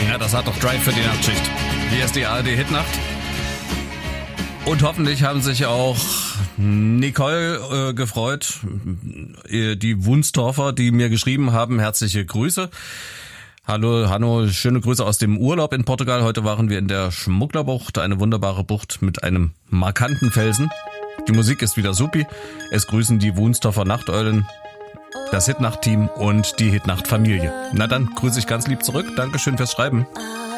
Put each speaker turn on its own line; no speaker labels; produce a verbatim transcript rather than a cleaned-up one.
Ja, das hat doch Drive für die Nachtschicht. Hier ist die A R D-Hitnacht. Und hoffentlich haben sich auch Nicole äh, gefreut, die Wunstorfer, die mir geschrieben haben. Herzliche Grüße. Hallo, Hanno, schöne Grüße aus dem Urlaub in Portugal. Heute waren wir in der Schmugglerbucht, eine wunderbare Bucht mit einem markanten Felsen. Die Musik ist wieder supi. Es grüßen die Wunstorfer Nachteulen, das Hitnacht-Team und die Hitnacht-Familie. Na dann, grüße ich ganz lieb zurück. Dankeschön fürs Schreiben.